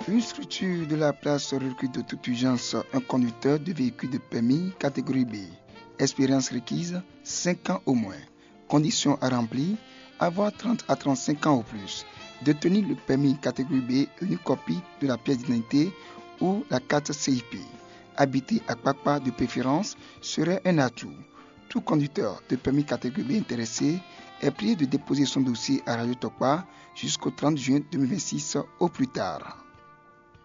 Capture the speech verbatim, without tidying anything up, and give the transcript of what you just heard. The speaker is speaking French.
Une structure de la place recrute de toute urgence un conducteur de véhicule de permis catégorie B. Expérience requise, cinq ans au moins. Conditions à remplir, avoir trente à trente-cinq ans ou plus. Détenir le permis catégorie B, une copie de la pièce d'identité ou la carte C I P. Habiter à Kpakpa de préférence serait un atout. Tout conducteur de permis catégorie B intéressé est prié de déposer son dossier à Radio Tokpa jusqu'au trente juin deux mille vingt-six au plus tard.